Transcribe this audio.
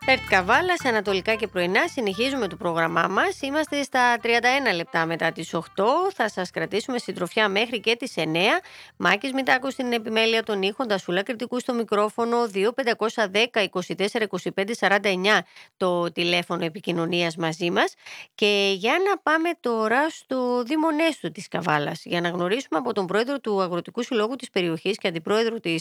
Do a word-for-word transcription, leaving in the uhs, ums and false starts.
ΕΡΤ Καβάλας, ανατολικά και πρωινά, συνεχίζουμε το πρόγραμμά μας. Είμαστε στα τριάντα ένα λεπτά μετά τις οκτώ. Θα σας κρατήσουμε συντροφιά μέχρι και τις εννέα. Μάκης Μητάκος στην επιμέλεια των ήχων, Τασούλα Κρητικού στο μικρόφωνο, δύο πεντακόσια δέκα είκοσι τέσσερα είκοσι πέντε σαράντα εννέα το τηλέφωνο επικοινωνίας μαζί μας. Και για να πάμε τώρα στο Δήμο Νέστου της Καβάλας, για να γνωρίσουμε από τον πρόεδρο του Αγροτικού Συλλόγου της περιοχής και αντιπρόεδρο της